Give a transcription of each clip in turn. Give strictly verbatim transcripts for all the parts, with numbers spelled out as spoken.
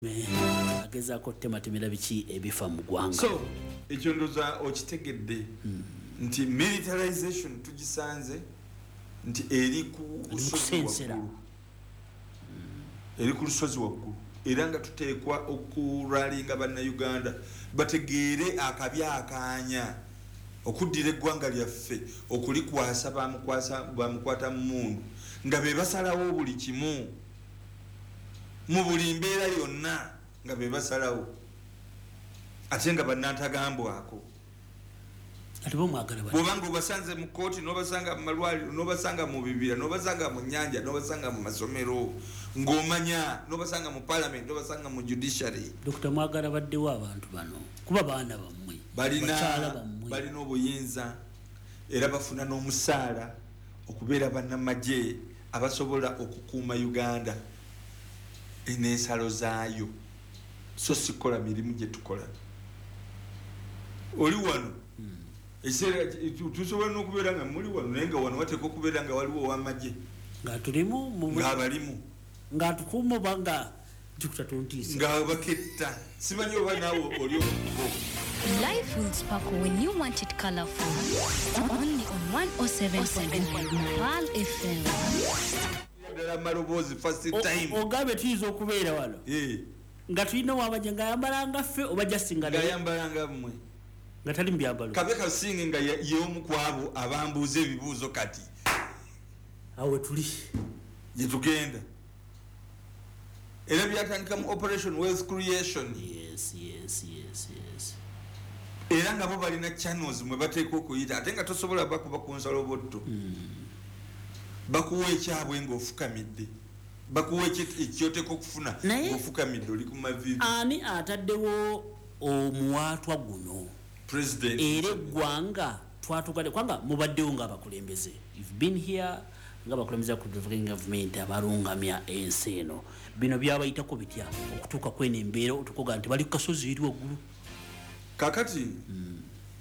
agezako tematemera biki ebifa mu ggwanga. So ekyo ndoza okitegedde nti militarization tugisanze nti eri ku kusensera eri ku lusozi waggulu era nga tuteekwa okurwalinga bannayuganda bategeere akabi akaanya okuddira eggwanga lyaffe okulikwasa bamukwasa bamukwata mu mundu nga be basalawo buli kimu mu buli mbeera yonna nga be basalawo ate nga bannantagambwako ate bomwagala bali bwobanga obasanze mu kooti n'obasanga mu malwaliro n'obasanga mu bibira n'obasanga mu nnyanja n'obasanga mu masomero ng'omanya n'obasanga mu parliament n'obasanga mu judiciary. Dokita Mwagala baddewo abantu bano kuba baana bammwe balina balina obuyinza era bafuna n'omusaala okubeera bannamagye abasobola okukuuma Uganda eneensalo zaayo so sikola mirimu gye tukola oli wano ekiseera tusobola n'okubeera nga muli wano naye nga wano wateeka okubeera nga waliwo ow'amagye nga tulimu ng'abalimu nga tukuuma oba nga tukutatuntiisa nga baketta simanyi oba naawe oli okuko. Life will sparkle when you want it colorful. Only on one oh seven point nine F M. Ogabe tuyiza okubeera wano nga tulina wabajja nga yambalanga ffe oba jasinga yambalanga mmwe nga tali mbyambalo kabe kasinge nga y'omu ku abo abambuuza ebibuuzo kati awe tuli gye tugenda era byatandika mu operation wealth creation. Yes, yes, yes, yes. Era nga bo balina channels mwe bateeka okuyita ate nga tosobola bakuba ku nsalo botto bakuwa ekyabwe ng'ofukamidde bakuwa ekyoteeka okufuna ng'ofukamidde oli ku mavivi. Ani ataddewo omuwaatwa guno president era eggwanga twatugadde kwanga mubaddewo ng'abakulembeze you've been here ng'abakulembeze ku government abalungamya ensi eno bino byabayitako bitya okutuuka kweno embeera otukoga nti bali ku kasozi eri waggulu kakati mm.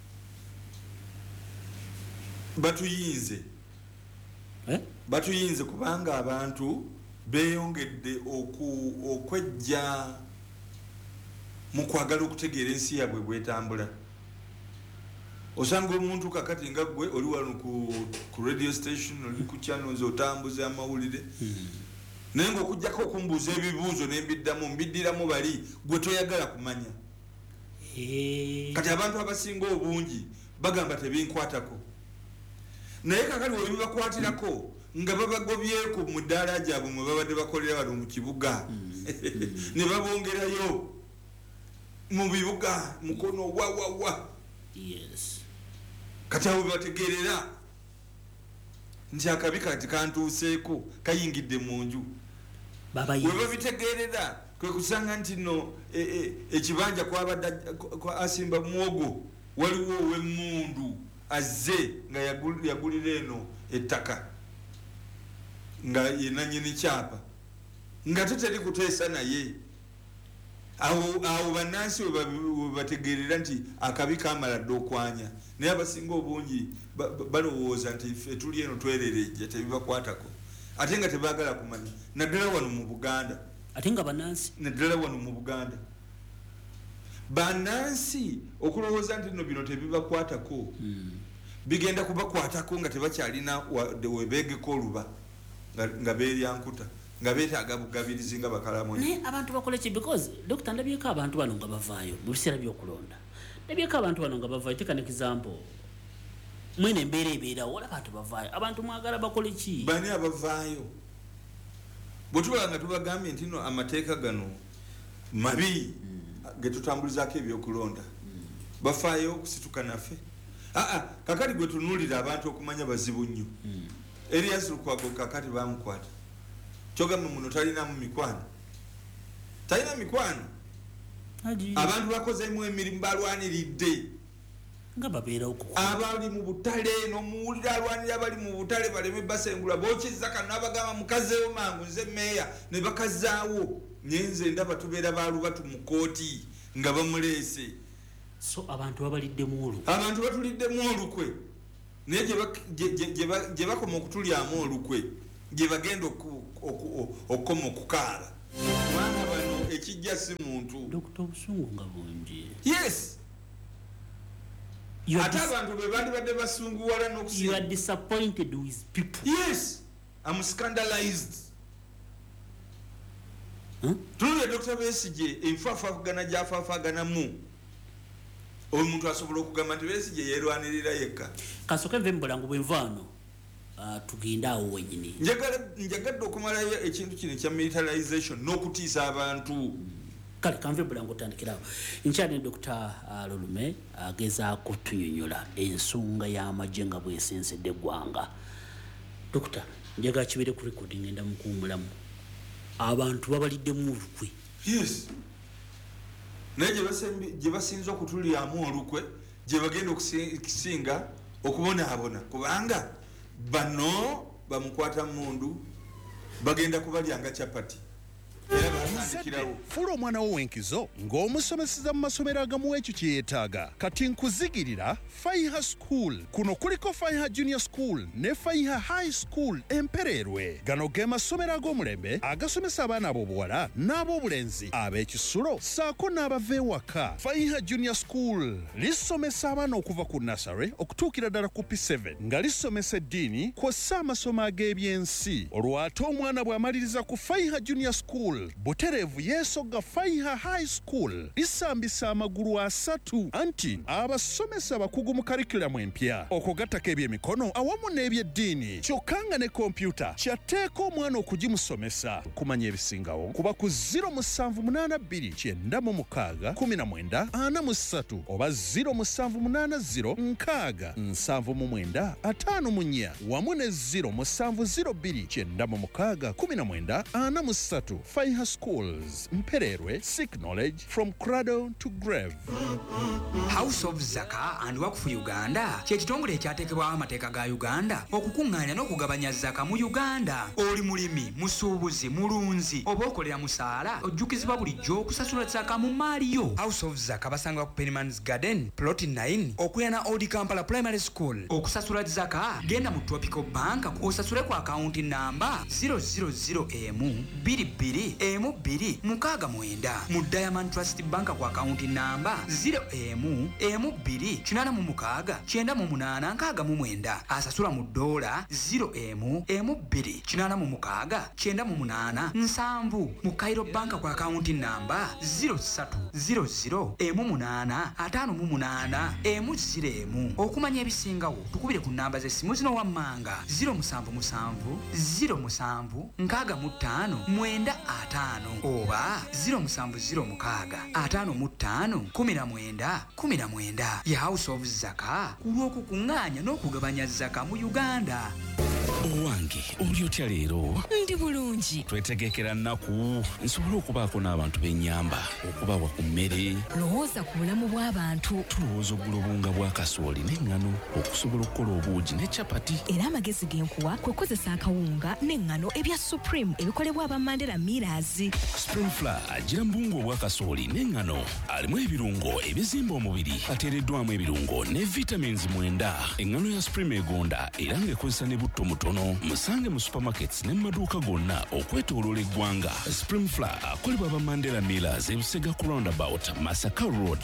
batuyinze eh? batuyinze kubanga abantu beyongedde oku okwejja mu kwagala okutegeera ensi yabwe bwetambula. Osanga omuntu kakati nga gwe oli wano ku, ku radio station oli ku channels otambuza amawulire mm. naye ng'okujjako okumbuuza ebibuuzo nembiddamu mbiddiramu bali gwe toyagala kumanya. Hey. Kati abantu abasinga obungi bagamba tebinkwatako naye kakali we bibakwatirako nga babagobyeko mu ddaala gyabwe mwe babadde bakolera wano mu kibuga mm. mm. ne babongerayo mu bibuga mukono wawawa. Yes. Kati awo bategeerera nti akabi kati kantuuseeko kayingidde mu nju we babitegeerera kwe kusanga nti no ekibanja e, e, kwabadda kwa asimba mwogo waliwo ow'emmundu azze nga yagulira eno ettaka nga yenanyini kyapa nga teteri kuteesa naye awo awo bannansi we bategeerera nti akabi kamala dde okwanya naye abasinga obungi balowooza nti ffe tuli eno twererejja tebibakwatako ate nga tebaagala kumanya naddala wano mu Buganda ate nga bannansi naddala wano mu Buganda bannansi okulowooza nti no bino tebibakwatako mm. bigenda kubakwatako nga tebakyalina webeegeko oluba nga, nga beeryankuta nga beetaaga bugabirizi nga bakalamu naye abantu bakola ki because Doctor ndabyeko abantu bano nga bavaayo mu biseera by'okulonda ndabyeko abantu bano nga bavaayo teka ne example mwene embeera ebeerawo olaba abantu bavaayo abantu mwagala bakole ki bani abavaayo bwe tuba nga tubagambye nti no amateeka gano mabi mm. ge tutambulizaako ebyokulonda mm. bafaayo okusituka naffe aa kakati gwe tunuulira abantu okumanya bazibu nnyo mm. Erias Lukwago kakati bamukwata kyogamba muno talinamu mikwano talina mikwano abantu bakozeemu emirimu balwaniridde nga babeerawo abali mu butale n'omuwulira alwanira abali mu butale baleme basengula bookizza kano abagamba mukazeewo mangu nze meeya ne bakazaawo nyenze ndaba tubeera baalubatu mu kooti nga bamuleese so abantu babaliddemu olukwe abantu batuliddemu olukwe naye gye bakoma okutulyamu olukwe gye bagenda okukoma okukaala kubanga bano ekijja si muntu Doctor Busungu nga bungi yes ate abantu be bandibadde basunguwala n'okusinga you are disappointed with people yes I'm scandalized tunule Doctor Besigye enfaafagana gyafaafaganamu omuntu asobola okugamba nti Besigye yeerwanirira yekka kasoke nve mbulangu bwenvaano tugende awo wenyini njagadde okumalayo ekintu kino kya militarization n'okutiisa abantu kale kanve bulangu otandikirawo nkyane Dr. Lulume agezaako tunyonyola ensonga y'amagye nga bwesensedde eggwanga Dr. njaga kibere ku rekodi ngenda mukuumulamu abantu babaliddemu olukwe yes naye gye basinza okutulyamu olukwe gye bagenda okusinga okubonaabona kubanga bano bamukwata mundu bagenda kubalyanga chapati fula omwana wo wenkizo ng'omusomeseza mu masomero agamu ekyo kye yeetaaga kati nkuzigirira Faiha School kuno kuliko Faiha Junior School ne Faiha High School empererwe gano ge masomero ag'omulembe agasomesa abaana ab'obuwala n'ab'obulenzi ab'ekisulo saako n'abava ewaka. Faiha Junior School lisomesa abaana okuva ku nasare okutuukira ddala ku P seven nga lisomesa eddiini kw'ossa amasomo ag'ebyensi olwo ate omwana bw'amaliriza ku Faiha Junior School butereevu yeesogga Faiha High School lisambisa amagulu asatu anti abasomesa bakugu mu karikulamu empya okugattako ebyemikono awamu n'ebyeddiini kyokka nga ne kompyuta kyatteeka omwana okugimusomesa kumanya ebisingawo kuba ku zero musanvu munaana bbiri kyenda mu mukaaga kumi na mwenda ana mu ssatu oba zero musanvu munaana zero nkaaga nsanvu mu mwenda ataano mu nnya wamu ne zero musanvu zero bbiri kyenda mu mukaaga kumi na mwenda ana mu ssatu. Faiha Schools mpererwe, seek knowledge from cradle to grave. House of Zaka and Waqf Uganda kye kitongole ekyateekebwaho amateeka ga Uganda okukuŋŋaanya n'okugabanya zaka mu Uganda. Oli mulimi, musuubuzi, mulunzi oba okolera musaala ojjukizibwa bulijjo okusasula zaka mu maali yo. House of Zaka basanga ku Pennyman's Garden plot nine okulya Old Kampala Primary School. Okusasula zaka genda mu Tropical Bank osasule ku akaunti namba zero zero zero emu bbiri bbiri emu bbiri mukaaga mwenda mu Diamond Trust Bank ku akaunti namba zero emu emu bbiri kinaana mu mukaaga kyenda mu munaana nkaaga mu mwenda asasula mu dola zero emu emu bbiri kinaana mu mukaaga kyenda mu munaana nsanvu mu Cairo Bank ku akaunti namba zero ssatu zero zero emu munaana ataano mu munaana emu ziro emu. Okumanya ebisingawo tukubire ku namba z'essimu zino wammanga zero musanvu musanvu zero musanvu nkaaga mu ttaano mwenda ataano oba zero musanvu zero mukaaga ataano mu ttaano kumi na mwenda kumi na mwenda. Ya House of Zaka kulw'okukuŋŋaanya n'okugabanya zaka mu Uganda. Owange oli otya leero? Ndi bulungi. Twetegekera nnaku nsobole okubaako n'abantu b'ennyamba okubawa ku mmere. Lowooza ku bulamu bw'abantu. Tulowooza oggula obunga bwa kasooli n'eŋŋano okusobola okukola obuugi ne capati. Era amagezi g'enkuwa kwe kukozesa akawunga n'eŋŋano ebya Supreme ebikolebwa aba Mandela Millers. Spring Flour agira mu buwunga obwa kasooli n'eŋŋano alimu ebirungo ebizimba omubiri ateereddwamu ebirungo ne vitamins mwenda. Eŋŋano ya Supreme egonda era ng'ekozesa ne butto mutono. Musange mu supermarkets ne maduuka gonna okwetooloola eggwanga. Spring Flour akolebwa aba Mandela Millers e Busega ku roundabout Masaka Road.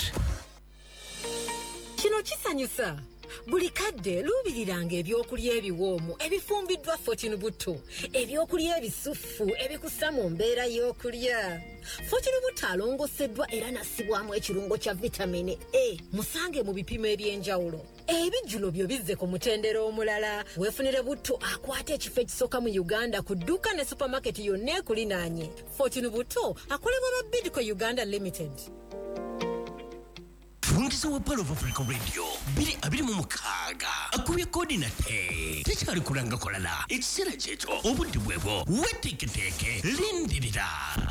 Kino kisanyusa. Buli kadde luubiriranga ebyokulya ebiwoomu ebifumbiddwa Fortune Buto, ebyokulya ebisufu ebikussa mu mbeera y'okulya. Fortune Buto alongoseddwa era nassibwamu ekirungo kya vitamini A. Musange mu bipimo eby'enjawulo. Ebijjulo byo bizze ku mutendera omulala. Weefunire Buto akwata ekifo ekisooka mu Uganda ku dduuka ne supermarket yonna ekulinaanye. Fortune Buto akolebwa ba Bidco Uganda Limited. Fungiza wa Palo of Africa Radio biri abiri mu mukaaga akubye kodi na te tekyali kulanga kolala ekiseera kyekyo obudde bwebwo weteeketeeke lindirira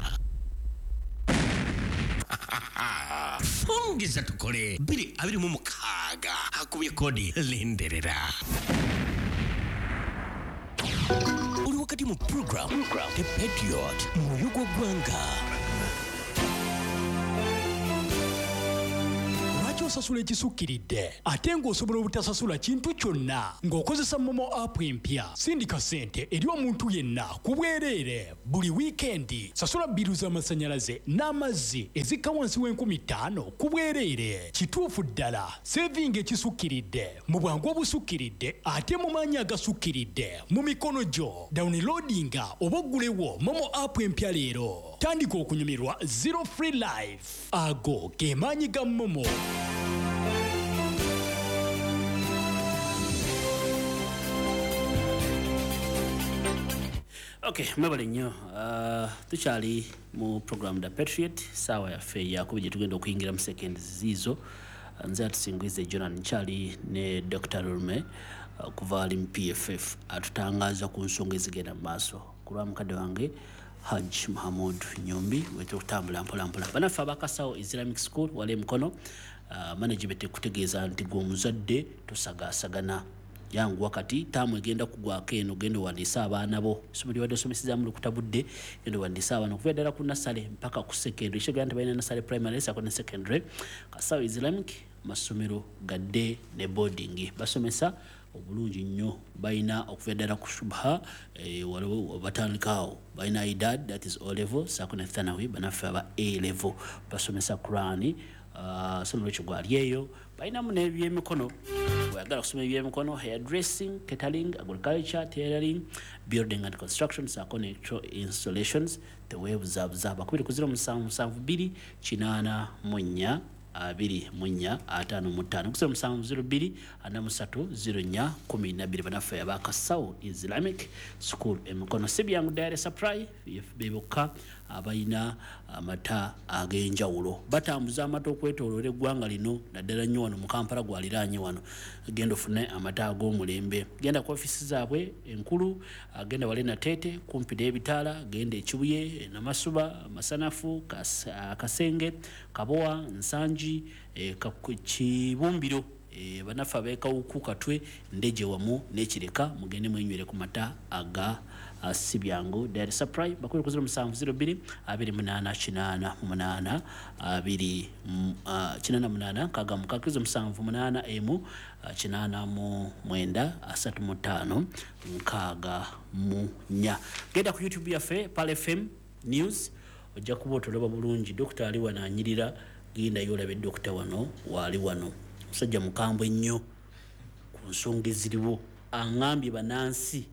fungiza tukole biri abiri mu mukaaga akubye kodi lindirira. Uli wakati mu program The Patriot moyo gw'eggwanga. osasula ekisukkiridde ate ng'osobola obutasasula kintu kyonna ng'okozesa momo app empya. Sindika ssente eri omuntu yenna ku bwereere buli wiikendi. Sasula bbiru z'amasannyalaze n'amazzi ezikka wansi w'enkumi ttaano ku bwereere. Kituufu ddala sevinga ekisukkiridde mu bwangu obusukkiridde ate mu maanyi agasukkiridde mu mikono gyo. Downloadinga oba oggulewo momo app empya leero. Tandika okunyumirwa zero free life. Ago ge maanyi ga momo. Okay, mwebale nnyo. Uh, tukyali mu program da Patriot sawa yaffe yakubye tugenda okuyingira mu second zizo. Nze atusingize Jonan Nchali ne Doctor Rume uh, kuva ali mu P F F atutangaza ku nsonga ezigenda mu maaso. Kulwa mukadde wange Haj Mahmoud Nyombi wetu kutambula mpola mpola. Banafa abakasawo Islamic School wale mkono uh, management kutegeeza nti gw'omuzadde tosagasagana yangu wakati tamu egenda kugwako eno genda wandisa abaana bo somuli wadde osomeseza mu lukutabudde genda wandisa abaana okuva ddala ku nasale mpaka ku secondary ekigenda nti balina nasale primary sako ne secondary kasawo Islamic masomero gadde ne boarding basomesa obulungi nnyo balina okuva ddala ku shubha e, waliwo batandikawo balina idad that is O level sako ne thanawi banaffe aba A level basomesa Qur'ani uh, somero ekigwali eyo balina mu n'ebyemikono wayagala kusoma ebyemikono hairdressing, catering, agriculture, tailoring, building and construction, sako ne installations the web zabzaba kubiri kuzira musanvu musanvu biri kinana munya abiri munya atano mutano kusema musanvu zero biri ana musatu zero nya kumi na biri banafa yabakasawo Islamic School emikono sebyangu dire supply beboka abayina amata agenjawulo batambuza amata okwetolera eggwanga lino naddala nnyo wano mu Kampala gwaliraanye wano genda ofune amata ag'omulembe genda ku ofisi zaabwe enkulu agenda wale na tete kumpi n'ebitaala genda ekibuye namasuba masanafu kas, kasenge kabowa nsanji e, kibumbiro e, banafa beekawuku katwe ndeje wamu n'ekireka mugende mwenywere ku mata aga Uh, sibyangu dere supply bakuri kuzira musanvu zero biri abiri munana kinana munana abiri uh, kinana munana kaga mukakizo musanvu munana emu uh, kinana mu mwenda asatu mutano nkaga munya genda ku YouTube yafe Pal F M news ojja kubotoloba bulungi Dr. Ali wananyirira ginda yolabe Dr. wano wali wano musajja mukambwe nnyo ku nsonga eziriwo angambye banansi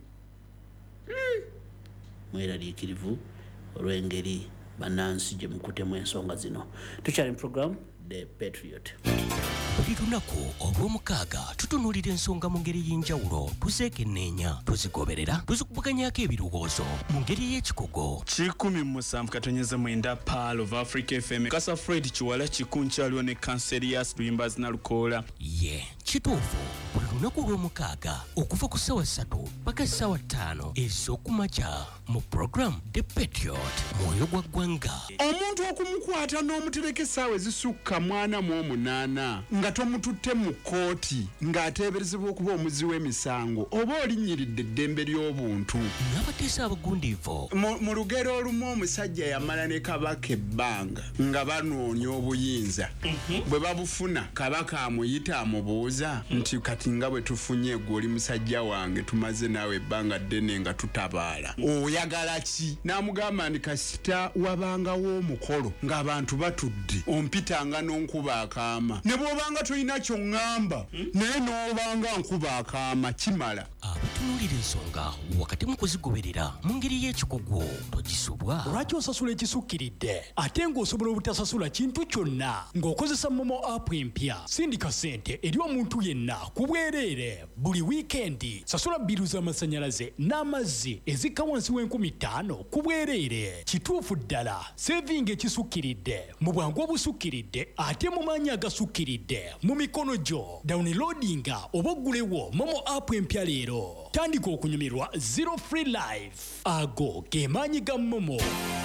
Mm. mwera likirivu olwengeri banansi gye mukutemu ensonga zino tukyali mu program The Patriot. Buli lunaku olw'omukaaga tutunuulira ensonga mu ngeri y'enjawulo tuzeekenneenya tuzigoberera tuzikubaganyako ebirowoozo mu ngeri y'ekikugo kikumi mu musanvu katonyeza mwenda Pearl of Africa F M Kasa Fred Kiwala kikunkyaliwo ne Cancerias Luyimbazi Nalukoola ye kituufu buli lunaku lw'omukaaga okuva ku ssaawa ssatu paka ssaawa ttaano ez'okumakya mu program The Patriot mwoyo gwa ggwanga omuntu okumukwata n'omutereka essaawa ezisukka mwana mu omunaana nga tomututte mu kkooti ng'ateeberezebwa okuba omuzi w'emisango oba olinnyiridde eddembe ly'obuntu n'abateesa abagundiivu mu lugero olumu omusajja yamala ne kabaka ebbanga nga banoonya obuyinza bwe babufuna kabaka amuyita amubuuza nti kati nga bwe tufunye gwe oli musajja wange tumaze naawe ebbanga ddene nga tutabaala oyagala ki n'amugamba nti kasita wabangawo omukolo ng'abantu batudde ompitanga n'onkuba akaama ne bw'obanga tolina ky'oŋŋamba naye n'obanga nkuba akaama kimala abatunuulira ensonga wakati mu kuzigoberera mu ngeri y'ekikugu togisubwa lwaki osasula ekisukkiridde ate ng'osobola obutasasula kintu kyonna ng'okozesa momo app empya sindika ssente eri omuntu yenna ku bwereere buli wiikendi sasula bbiru z'amasannyalaze n'amazzi ezikka wansi w'enkumi ttaano ku bwereere kituufu ddala sevinga ekisukkiridde mu bwangu obusukkiridde ate mu maanyi agasukkiridde mu mikono gyo downloadinga oba oggulewo momo app empya leero tandika okunyumirwa zero free life ago ge maanyi ga momo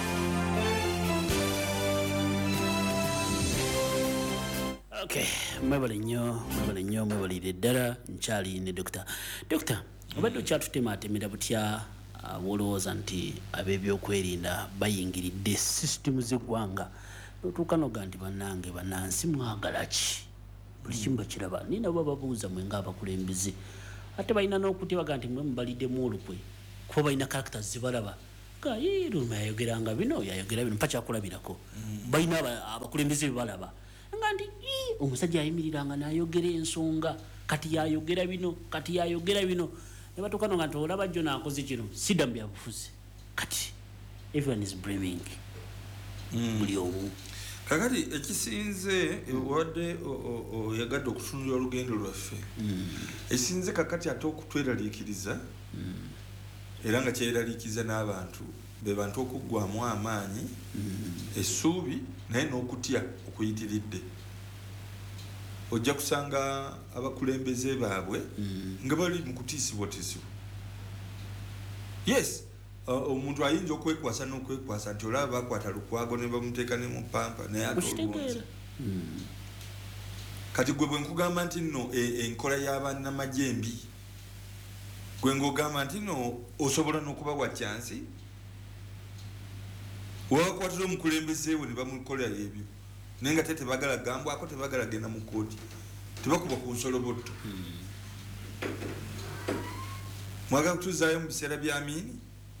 Okay, mwebale nnyo mwebale nnyo mwebalire ddala nkyali ne Doctor Doctor obadde okyatutematemera butya wolowooza nti ab'ebyokwerinda bayingiridde system z'eggwanga notuuka noga nti bannange bannansi mwagala ki buli kimu bakiraba nina baba babuuza mwe ng'abakulembeze ate balina n'okutya nti mwe mubaliddemu olukwe kuba balina characters zibalaba nga Ruma yayogeranga bino yayogera bino mpaka kyakulabirako balina abakulembeze bebalaba nga nti omusajja ayimiriranga n'ayogera ensonga kati yayogera bino kati yayogera bino ne batukano nga nti olaba jjo naakoze kino sidda mu byabufuzi kati everyone is blaming buli omu kakati ekisinze wadde oyagadde okutunulira olugendo lwaffe ekisinze kakati ate okutweraliikiriza era nga kyeraliikiza n'abantu be bantu okuggwamu amaanyi essuubi naye n'okutya okuyitiridde ojja kusanga abakulembeze baabwe nga bali mu kutiisibwatiisibwa yes omuntu ayinza okwekwasa n'okwekwasa nti olaba bakwata lukwago ne bamuteeka ne mu pampa naye atolunzi kati gwe bwe nkugamba nti nno enkola y'abannamagye embi gwe ng'ogamba nti nno osobola n'okubawa kyansi wabakwatira omukulembeze we ne bamukolera ebyo naye nga te tebagala gambwako tebagala genda mu kooti tebakuba ku nsolobotto mwagala kutuzaayo mu biseera bya Amini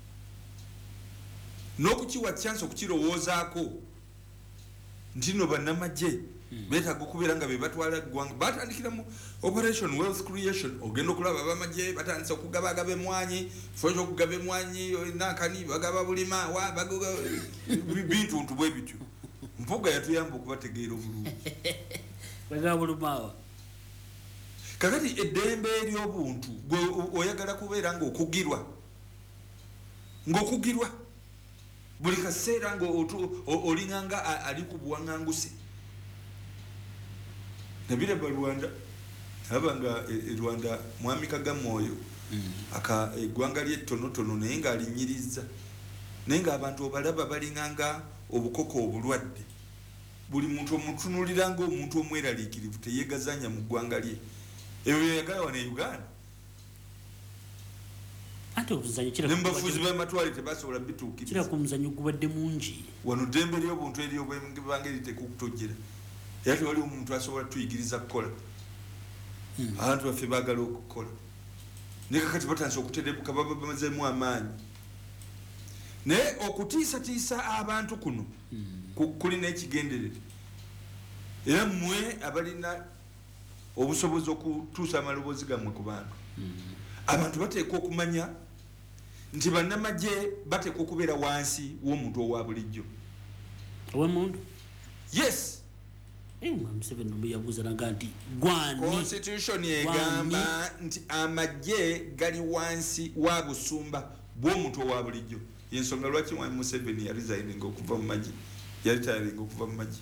n'okukiwa kyansi okukirowoozaako nti no bannamagye beetaaga okubeera nga be batwala eggwanga batandikira mu operation wealth creation ogenda okulaba abamagye batandisa okugabagaba emwanyi foza okugaba emwanyi nakani bagaba bulima bintuntu bwe bityo mpuga yatuyamba okubategeera obulungi bagaba bulumawa kakati eddembe ery'obuntu gwe oyagala kubeera ng'okugirwa ng'okugirwa buli kaseera ng'olinganga ali ku buwaŋŋanguse nabiraba Rwanda abanga e Rwanda mwami Kagamoyo aka eggwanga ly'ettonotono naye ng'alinyiriza naye ng'abantu obalaba balinganga obukoko obulwadde buli muntu omutunulira ng'omuntu omweraliikirivu teyeegazanya mu ggwanga lye ebyo yagala wano e Uganda nembafuzi b'amatwale tebasobola bituukiriza kira ku muzanyo gubadde mungi wano ddembe ly'obuntu eryobwange litekukutojjera era tewali omuntu asobola tuyigiriza kukola abantu baffe baagala okukola naye kakati batandisa okuterebuka baba bamazeemu amaanyi naye okutiisatiisa abantu kuno kulina ekigenderere era mmwe abalina obusobozi okutuusa amaloboozi gammwe ku bantu abantu bateeka okumanya nti bannamagye bateeka okubeera wansi w'omuntu owa bulijjo owemuntu yes constitution egamba nti amagye gali wansi wa busumba bw'omuntu owa bulijjo yensonga lwaki mwami Museveni yaresigninga okuva mu magye yaritayaringa okuva mu magye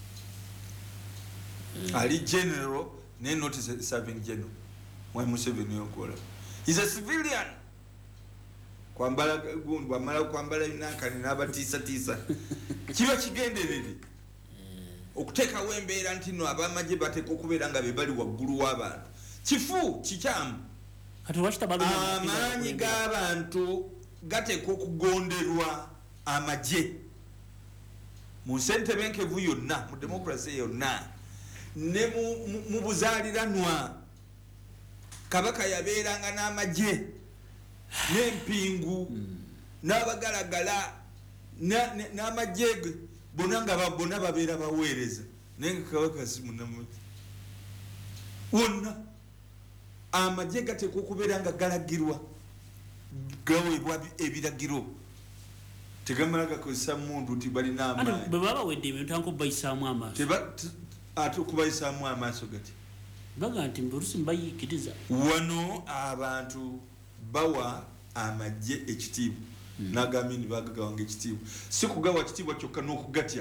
ali general naye not serving general mwami Museveni yokola is a civilian kwambala gundu amala kwambala inakani n'abatiisa tiisa kiba kigenderere okuteekawo embeera nti no abamagye bateeka okubeera nga be bali waggulu w'abantu kifu kikyamu amaanyi g'abantu gateeka okugonderwa amagye mu nsentebenkevu yonna mu demokrasi yonna ne mu buzaaliranwa kabaka yabeeranga n'amagye n'empingu n'abagalagala n'amagye ge bonna nga bonna babeera baweereza naye nga kabaka si munnamagye wonna amagye gateeka okubeera nga galagirwa gaweebwa ebiragiro tegamala gakozesa mundu nti balina amaanyi bwe baba bawedde ebintu tanka okubayisaamu amaaso ate okubayisaamu amaaso gati baga nti oluusi mbayiikiriza wano abantu bawa amagye ekitiibwa nagamba ndi bagagawanga ekitiibwa si kugawa kitiibwa kyokka n'okugatya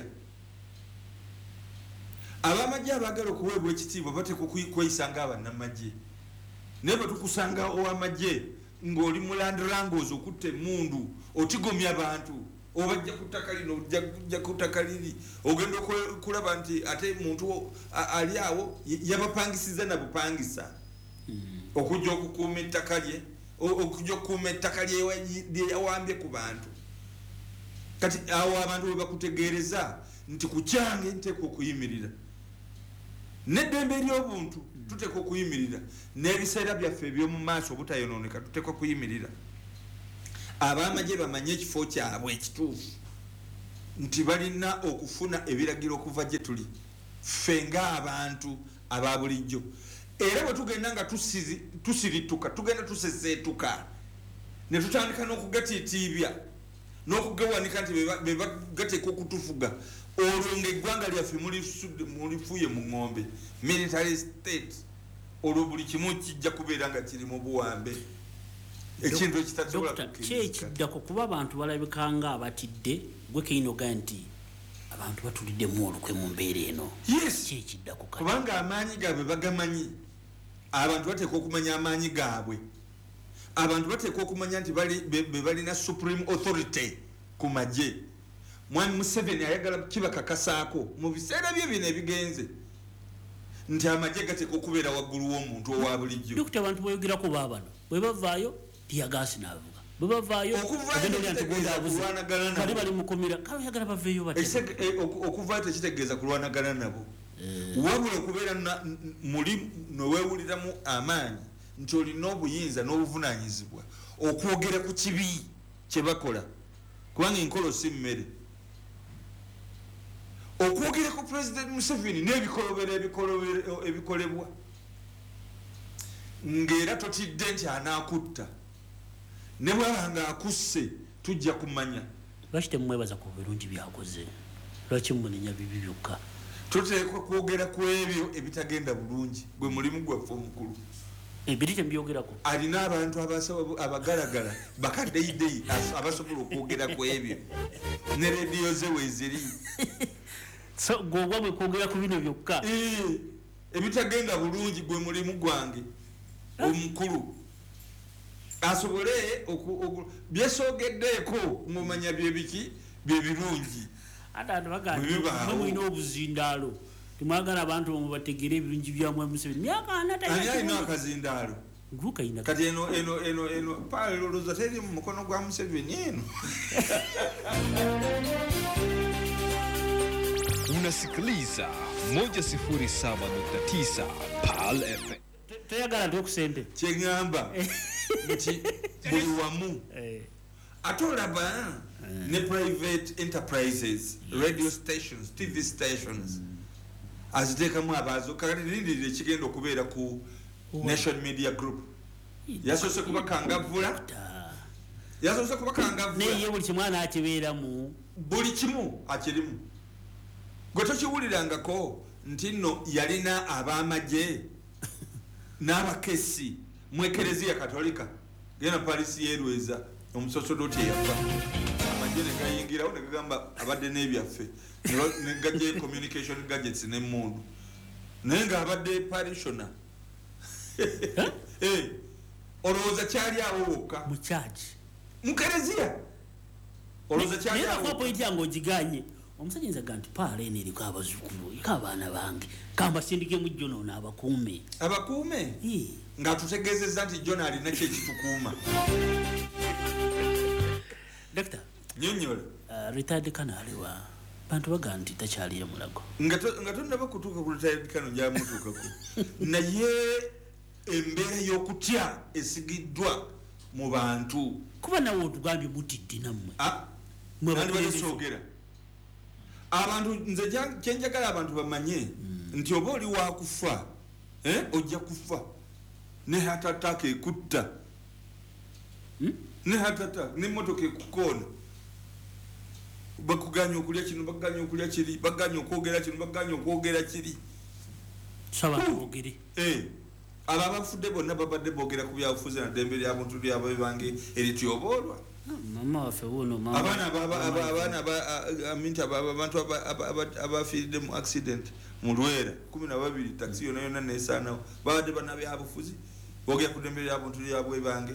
abamagye abagala okuweebwa ekitiibwa bateeka okweyisanga abannamagye naye batukusanga owamagye ng'oli mulandirangozi okutta emundu otigomya abantu obajja ku ttaka lino ojja ku ttaka liri ogenda okulaba nti ate muntu ali awo yabapangisiza na bupangisa okujja okukuuma ettaka lye okujja okukuuma ettaka lye yawambye ku bantu kati awo abantu bwe bakutegeereza nti ku kyange nteeka okuyimirira neddembe ly'obuntu tuteekwa okuyimirira n'ebiseera byaffe eby'omu maaso obutayonooneka tuteekwa kuyimirira ab'amagye bamanye ekifo kyabwe ekituufu nti balina okufuna ebiragiro okuva gye tuli ffe ng'abantu aba bulijjo era bwe tugenda nga tusirituka tugenda tuseseetuka ne tutandika n'okugatiitiibya n'okugawanika nti begateeka okutufuga olwo ng'eggwanga lyaffe mulifuye mu ng'ombe military state olwo buli kimu kijja kubeera nga kiri mu buwambe ekintu ekitasobola kyekiddako kuba abantu balabika nga abatidde gwe keinoga nti abantu batuliddemu olukwe mu mbeera eno kyekiddako kubanga amaanyi gaabwe bagamanyi abantu bateekwa okumanya amaanyi gaabwe abantu bateekwa okumanya nti be balina supreme authority ku magye mwami Museveni ayagala kibakakasaako mu biseera bye bino ebigenze nti amagye gateekwa okubeera waggulu w'omuntu owa bulijjo dokita abantu boyogerako baabano bwe bavaayo tiyagaasi n'avuga bwe bavaayo kale bali mukomera kale oyagala baveeyo okuvaayo tekitegeeza kulwanagana nabo wabula okubeera muli noweewuliramu amaanyi nti olina obuyinza n'obuvunaanyizibwa okwogera ku kibi kye bakola kubanga enkolo si mmere okwogera ku President Museveni n'ebikolobero ebikolebwa ng'era totidde nti anaakutta ne bwaba nga akusse tujja kumanya lwaki temumwebaza ku birungi byakoze lwaki munenya bibi byokka tuteekwa kwogera ku ebyo ebitagenda bulungi gwe mulimu gwaffe omukulu ebiri tembyogerako alina abantu abagalagala bakaddeyideyi abasobola okwogera ku ebyo ne rediyo ze weeziri gweobwa mwe kwogera ku bino byokka ebitagenda bulungi gwe mulimu gwange omukulu asobole byesoogeddeeko ng'omanya byebiki byebirungi ate abantu bagamba mulina obuzindaalo timwagala abantu mubategere ebirungi byamwe Museveni myaka ani alina akazindaalo gukaina kati eno eno eno eno pale loloza teri mu mukono gwa Museveni eno unasikiliza moja sifuri saba nukta tisa Pal F M. Teyagala ndi okusente kyengamba nti buli wamu ate olaba ne private enterprises radio stations T V stations aziteekamu abaazo kakati lindirira ekigenda okubeera ku Nation Media Group yasoose kubakangavula yasoose kubakangavula naye buli kimu anakibeeramu buli kimu akirimu gwe tokiwulirangako nti nno yalina ab'amagye n'abakesi mu Ekereziya Katolika gena Palisi yerweza omusosodoti yafa amagye ne gayingirawo ne gagamba abadde n'ebyaffe ne gajje communication gadgets n'emmundu naye ng'abadde parishioner olowooza kyali awo wokka mu kyaki mu Kereziya olowooza kyali awo naye pointi yange ogiganye omusajja nza ganti paala eno eriko abazzukulu eriko abaana bange kambasindikemu John abakuume abakuume ng'atutegeezezza nti John alina kyekitukuuma Doctor nyonnyola retired colonel wa bantu baga nti takyaliyo mulago nga tonnaba kutuuka ku retired colonel gyamutuukako naye embeera y'okutya esigiddwa mu bantu kuba nawe otugambye mutidde nammwe mwebaasoogera abantu nze kyenjagala abantu bamanye nti oba oli wakufa ojja kufa ne hatata ekutta ne hatata n'emmotoka ekukoona bakuganya okulya kino bakuganya okulya kiri bakuganya okwogera kino bakuganya okwogera kiri sabatwogere abo abafudde bonna babadde boogera ku byabufuzi naddembe lyabuntu lyabwe bange erityoboolwa mama waffe wuno abaana abaana aminti abantu abafiiridde mu accident mu Lwera kumi na babiri taxi yona yona nesaanawo babadde bana byabufuzi boogera ku ddembe lyabuntu lyabwe bange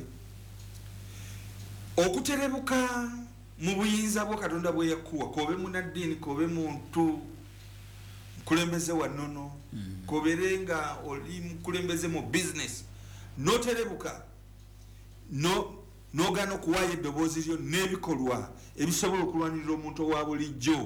okuterebuka mu buyinza bwa Katonda bwe yakuwa kobe munaddiini kobe muntu kulembeze wanono koberenga oli mukulembeze mu business noterebuka no nogano kuwayo eddoboozi lyo n'ebikolwa ebisobola okulwanirira omuntu owa bulijjo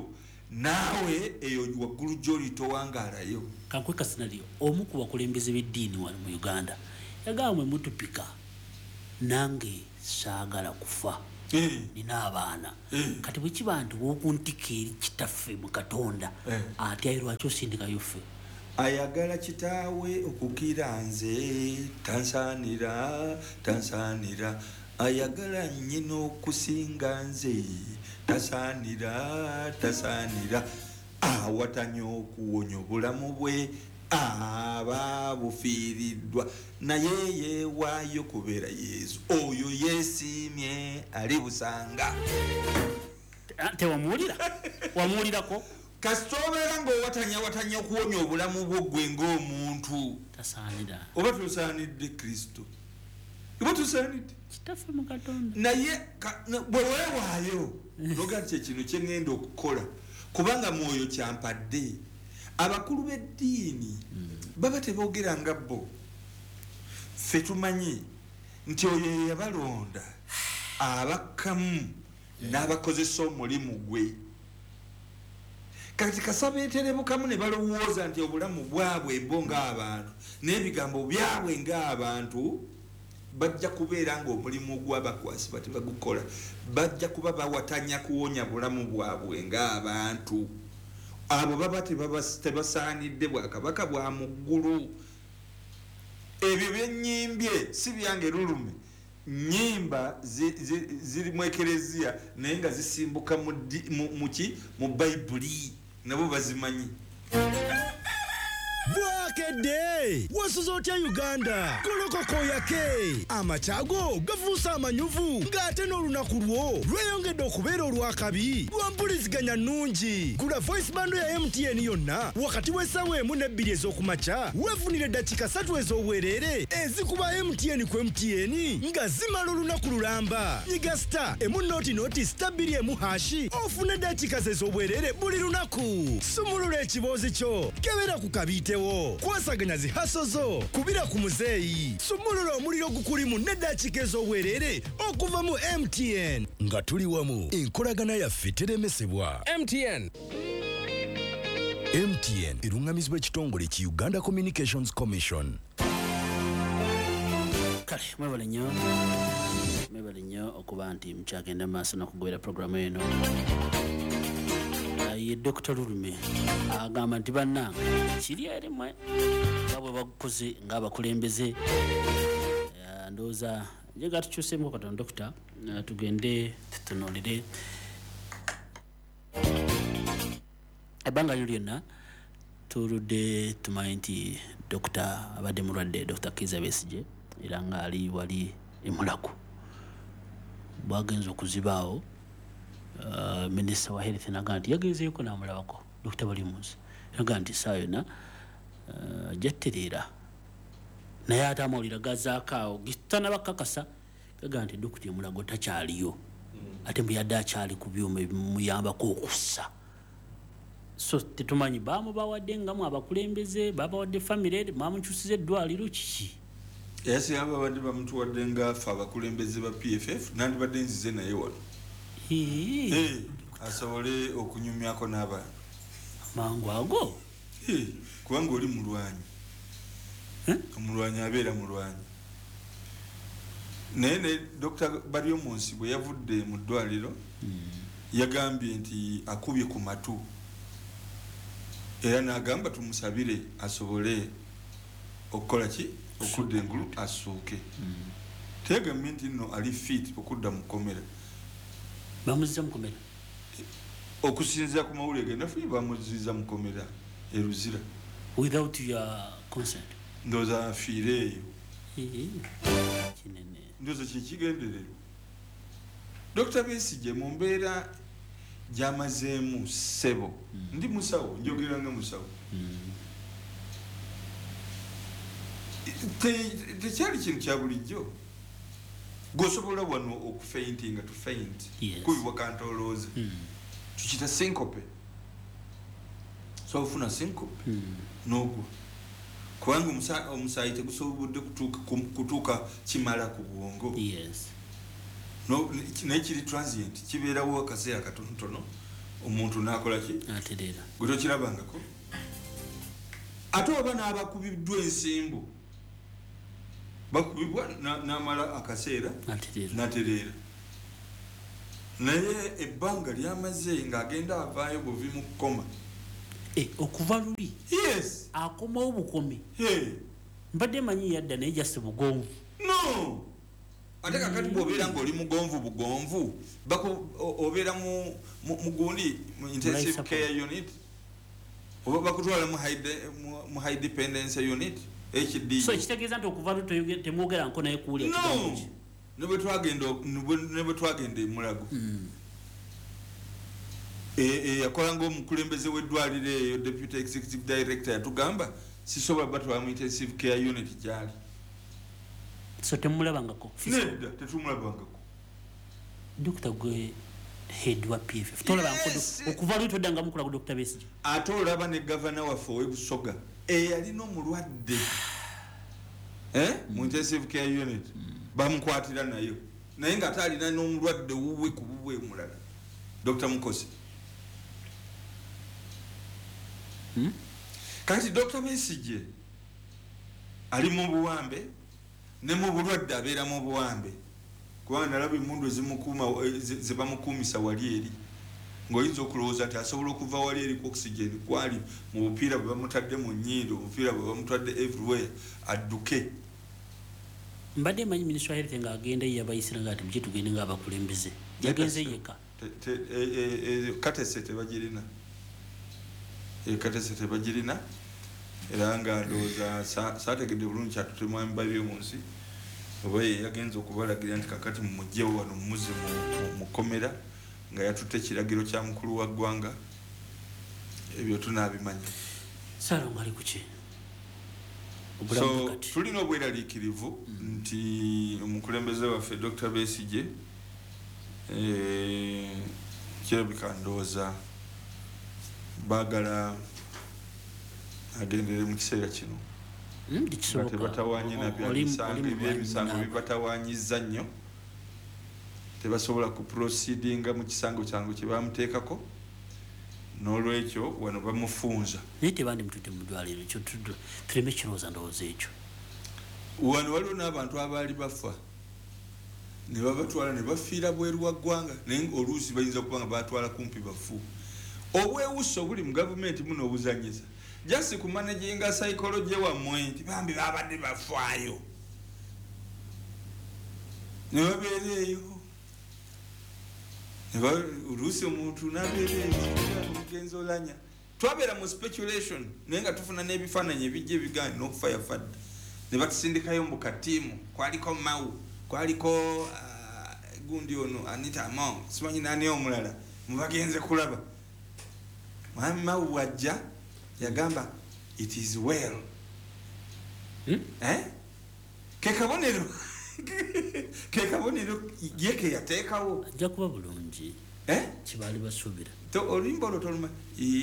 naawe eyo waggulu gy'oli towangaalayo. Kankweka scenario omu ku bakulembeze b'eddiini wano mu Uganda yagamba mwe mutupika nange saagala kufa nina abaana kati bwe kiba nti w'okuntika eri kitaffe mu Katonda ate ayi lwaki osindikayo ffe. Ayagala kitaawe okukira nze tansaanira tansaanira ayagala nnyina okusinga nze tasaanira tasaanira awatanya okuwonya obulamu bwe aba bufiiriddwa naye yeewaayo kubeera Yesu oyo yeesiimye ali busanga. Tewamuwulira wamuwulirako kasita obeera ng'owatanya watanya okuwonya obulamu bwo gwe ng'omuntu tasaanira oba tosaanidde Kristo oba tosaanidde kitaffe mu Katonda naye bwe weewaayo noga nti ekino kye ŋŋenda okukola kubanga mwoyo kyampadde. Abakulu b'eddiini baba teboogera nga bo ffe tumanyi nti oyo ye yabalonda abakkamu n'abakozesa omulimu gwe. Kati kasaba enterebukamu ne balowooza nti obulamu bwabwe bo ng'abantu n'ebigambo byabwe ng'abantu bajja kubeera ng'omulimu gw'abakwasi bati bagukola bajja kuba bawatanya kuwonya bulamu bwabwe ng'abantu abo baba tebasaanidde bwakabaka bwa mu ggulu. Ebyo byenyimbye si byange lulume nyimba zirimu ekereziya naye nga zisimbuka muki mu Bayibuli nabo bazimanyi. Bwakedde wasuza otya Uganda kolokoko yake amachago gafuusa amanyuvu ng'ate n'olunaku lwo lweyongedde okubeera olwakabi lwampuliziganya nnungi. Gula voice bando ya M T N yonna wakati w'essaawa emu n'ebbiri ez'okumakya weefunire eddakiika ssatu ez'obwereere ezikuba M T N ku M T N nga zimala olunaku lulamba. Nyiga star emu nooti nooti star bbiri emu hashi ofune eddakiika ze ez'obwereere buli lunaku. Sumulula ekiboozi kyo kebera ku kabiite kwasaganya zihaso zo kubira ku muzeeyi sumulula omuliro gukulimu n'eddakiika ez'obwereere okuva mu M T N nga tuli wamu enkolagana yaffe teremesebwa. M T N M T N erungamizibwa ekitongole ki Uganda Communications Commission. Kale mwebale nnyo mwebale nnyo okuba nti mukyagenda maaso n'okugobera programu eno. Ye Doctor Lulume agamba nti bannange kiri erimwe nga bwe bakukoze ng'abakulembeze ndowooza njega tukyuseemu katono Doctor tugende tutunuulire ebbanga lyo lyonna tuludde tumanyi nti Doctor abadde mulwadde Doctor Kizza Besigye era ng'ali wali emulaku bwagenza okuzibaawo. Uh, Minister wa Health naga nti yagezeeko n'amulabako Doctor Balimuzi naga nti saa yonna uh, jatterera naye ate amawulire gazaakaawo gitanabakakasa gaga nti Doctor Mulago takyaliyo mm. ate mbuyadde akyali ku byuma ebimuyambako okussa. So tetumanyi baamubawadde ngamu abakulembeze babawadde famire bamukyusiza eddwaliro kiki yasi ababadde bamutuwadde ngaafe abakulembeze ba P F F nandibadde nzize naye wano Hey, asobole okunyumyako n'abantu mangu ago hey, kubanga oli mulwanyi eh? Omulwanyi abeera mulwanyi naye ne Doctor Baryomunsi bwe yavudde mu ddwaliro mm. yagambye nti akubye ku matu era n'agamba tumusabire asobole okukola ki okudda engulu asuuke mm. tegambye nti nno ali fit okudda mu kkomera bamuziza mukomera okusinziira ku mawulire genda fuyi bamuziza mukomera eruzira without your consent ndoza afiireeyo kinene ndoza kyekigenderero. Doctor Besigye mu mbeera gy'amazeemu ssebo mm. ndi musawo njogera nga musawo mm. tekyali kintu kya bulijjo gosobola wano okufainti nga tufaint yes. kubiwa kantolooza mm. tukita syncope so ufuna syncope mm. nogwa kubanga omusaayi tegusobodde kutuuka kutuuka kimala ku bwongo yes. no naye kiri transient kibeerawo akaseera katonotono omuntu nakola ki aterera gwe tokirabangako ate oba n'abakubiddwa ensimbu bakubibwa n'amala akaseera natereera naye ebbanga lyamaze ng'agenda avaayo buvi mu kkoma okuva luli yes akomawo bukomi mbadde manyi yadda naye jasi bugonvu no ate kakati bw'obeera ng'oli mugonvu bugonvu obeera mu gundi mu intensive care unit oba bakutwala mu high dependence unit H D so ekitegeeza nti okuva luli temwogera nko naye kuwulya no ne bwe twagenda emulago yakola ng'omukulembeze w'eddwaliro eyo deputy executive director yatugamba sisobola batwala mu intensive care unit gyali so temulabangako nedda tetumulabangako dokita gwe head wa P F F tolabangako okuva luli toddanga mukula ku Dr. Besigye ate olaba ne gavana waffe ow'ebusoga eyalina omulwadde mu intensive care unit bamukwatira nayo naye nga ate alina n'omulwadde wuwe ku bubwe mulala Dr. Mukosi kati Dr. Besigye ali mu buwambe ne mu bulwadde abeera mu buwambe kubanga nalaba emmundu ze bamukuumisa wali eri ng'oyinza okulowooza nti asobola okuva wali eri ku oxygen kwali mu bupiira bwe bamutadde mu nnyindo obupiira bwe bamutadde everywhere adduke mbadde manyi ministry of health ng'agenda yabayisira nga ati muje tugende ng'abakulembeze yagenze yekka katese tebagirina katese tebagirina era nga ndowooza saategedde bulungi kyatutemwami babye mu nsi oba yagenza okubalagira nti kakati mumugjewo wano mumuze mu komera nga yatutte ekiragiro kya mukulu wa ggwanga ebyo tunaabimanya salo ngali kuki so tulina obweraliikirivu nti omukulembeze waffe Dr. Besigye kirabika ndowooza baagala agendere mu kiseera kino tebatawaanye nabyemisango ebyemisango bibatawaanyiza nnyo tebasobola kuproceedinga mu kisango kyangu kye bamuteekako n'olwekyo wano bamufunza naye tebandi mutudde mu ddwaliro ekyo tuleme kirowooza ndowooza ekyo wano waliwo n'abantu abaali bafa ne babatwala ne bafiira bweru wa ggwanga naye oluusi bayinza kuba nga batwala kumpi bafu obwewuso obuli mu gavumenti muno obuzanyiza jasi kumanaginga psychology wammwe nti bambi babadde bafaayo ne babeera eyo oluusi omuntu nabeereomugenzi olanya twabeera mu speculation naye nga tufuna n'ebifaananyi ebijja ebigani n'okufa yafadde ne batusindikayo mu katiimu kwaliko Mau kwaliko gundi ono Anita Among simanyi nani omulala mubagenze kulaba mwami Mau bwajja yagamba it is well eh kekabonero kekabonero yeke yateekawo ajja kuba bulungi eh kibaali basuubira to oluyimba olwo toluma